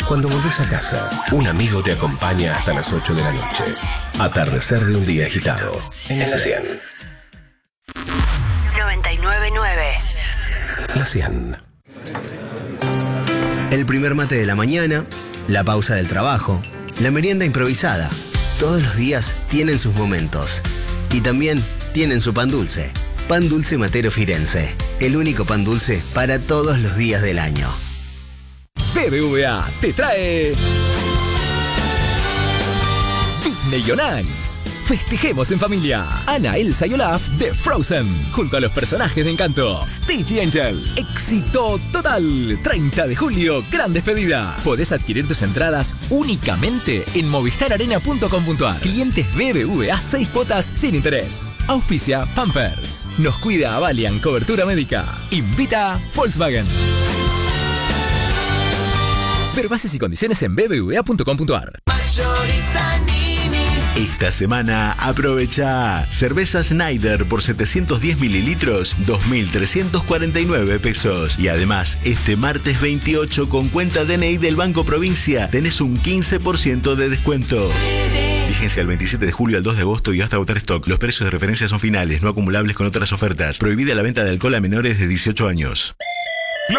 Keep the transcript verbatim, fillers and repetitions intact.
Cuando volvés a casa, un amigo te acompaña hasta las ocho de la noche. Atardecer de un día agitado. En la cien. noventa y nueve punto nueve. La cien. El primer mate de la mañana, la pausa del trabajo, la merienda improvisada. Todos los días tienen sus momentos. Y también tienen su pan dulce. Pan Dulce Matero Firenze. El único pan dulce para todos los días del año. B B V A te trae Disney on Ice. Festejemos en familia. Anna, Elsa y Olaf de Frozen, junto a los personajes de Encanto. Stitch y Angel. Éxito total. treinta de julio, gran despedida. Podés adquirir tus entradas únicamente en movistar arena punto com punto ar. Clientes B B V A, seis cuotas sin interés. Auspicia Pampers. Nos cuida Avalian, cobertura médica. Invita Volkswagen. Ver bases y condiciones en b b v a punto com punto ar. Esta semana aprovecha cerveza Schneider por setecientos diez mililitros, dos mil trescientos cuarenta y nueve pesos. Y además, este martes veintiocho con cuenta D N I del Banco Provincia tenés un quince por ciento de descuento. Vigencia del veintisiete de julio al dos de agosto y hasta agotar stock. Los precios de referencia son finales, no acumulables con otras ofertas. Prohibida la venta de alcohol a menores de dieciocho años.